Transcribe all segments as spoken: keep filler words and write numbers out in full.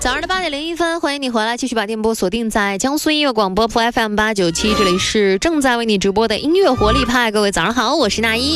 早上的八点零一分，欢迎你回来，继续把电波锁定在江苏音乐广播 F M 八九七，这里是正在为你直播的音乐活力派。各位早上好，我是那一。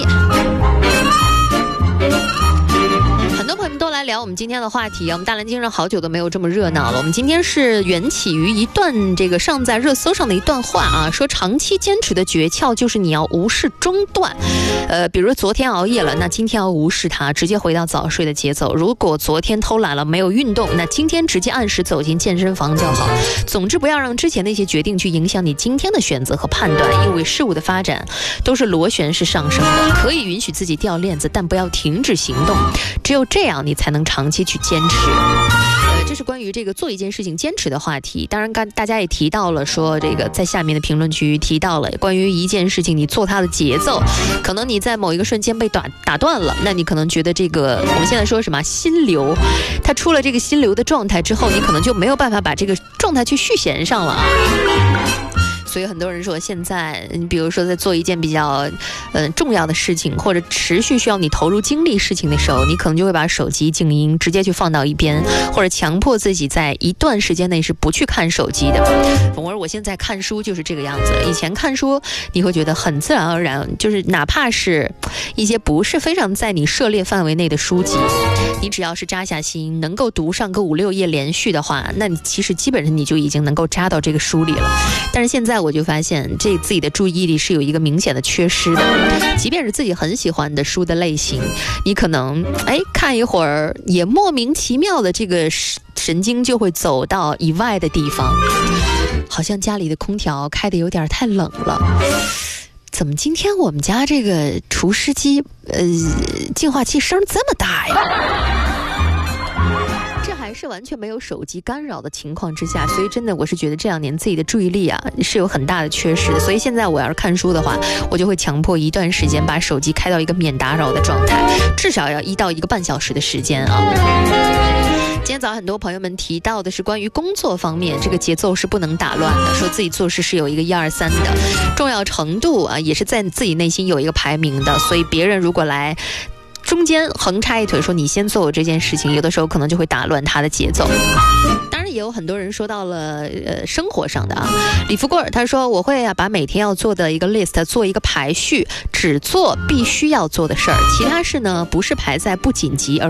很多朋友们都来聊我们今天的话题啊，我们大蓝鲸上好久都没有这么热闹了。我们今天是缘起于一段这个上在热搜上的一段话啊，说长期坚持的诀窍就是你要无视中断。呃，比如昨天熬夜了，那今天要无视它，直接回到早睡的节奏。如果昨天偷懒了没有运动，那今天直接按时走进健身房就好。总之不要让之前的一些决定去影响你今天的选择和判断，因为事物的发展都是螺旋式上升的，可以允许自己掉链子，但不要停止行动。只有这样你才能长期去坚持。呃，这是关于这个做一件事情坚持的话题。当然刚大家也提到了说，这个在下面的评论区提到了关于一件事情你做它的节奏，可能你在某一个瞬间被打打断了，那你可能觉得这个我们现在说什么心流，它出了这个心流的状态之后，你可能就没有办法把这个状态去续弦上了啊。所以很多人说，现在你比如说在做一件比较呃重要的事情，或者持续需要你投入精力事情的时候，你可能就会把手机静音，直接去放到一边，或者强迫自己在一段时间内是不去看手机的。反而我现在看书就是这个样子，以前看书你会觉得很自然而然，就是哪怕是一些不是非常在你涉猎范围内的书籍，你只要是扎下心能够读上个五六页连续的话，那你其实基本上你就已经能够扎到这个书里了。但是现在我就发现这自己的注意力是有一个明显的缺失的，即便是自己很喜欢的书的类型，你可能哎看一会儿也莫名其妙的这个神经就会走到以外的地方，好像家里的空调开得有点太冷了，怎么今天我们家这个除湿机呃净化器声这么大呀？还是完全没有手机干扰的情况之下，所以真的我是觉得这两年自己的注意力啊是有很大的缺失的。所以现在我要是看书的话，我就会强迫一段时间把手机开到一个免打扰的状态，至少要一到一个半小时的时间啊。今天早上很多朋友们提到的是关于工作方面，这个节奏是不能打乱的，说自己做事是有一个一二三的重要程度啊，也是在自己内心有一个排名的。所以别人如果来中间横插一腿说你先做我这件事情，有的时候可能就会打乱他的节奏。当然也有很多人说到了呃生活上的啊，李福贵尔他说我会啊把每天要做的一个 list 做一个排序，只做必须要做的事儿，其他事呢不是排在不紧急而